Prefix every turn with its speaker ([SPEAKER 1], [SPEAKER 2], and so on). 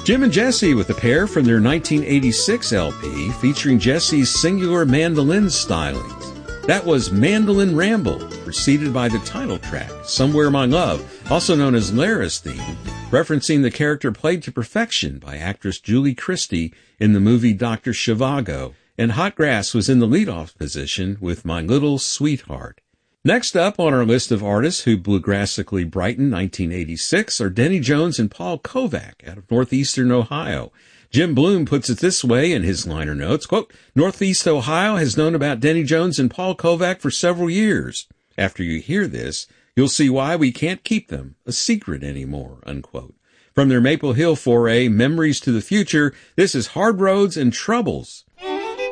[SPEAKER 1] Jim and Jesse with a pair from their 1986 LP featuring Jesse's singular mandolin stylings. That was Mandolin Ramble, preceded by the title track, Somewhere My Love, also known as Lara's theme, referencing the character played to perfection by actress Julie Christie in the movie Dr. Zhivago. And Hot Grass was in the leadoff position with My Little Sweetheart. Next up on our list of artists who bluegrassically brightened 1986 are Denny Jones and Paul Kovac out of northeastern Ohio. Jim Bloom puts it this way in his liner notes, quote, Northeast Ohio has known about Denny Jones and Paul Kovac for several years. After you hear this, you'll see why we can't keep them a secret anymore, unquote. From their Maple Hill foray, Memories to the Future, this is Hard Roads and Troubles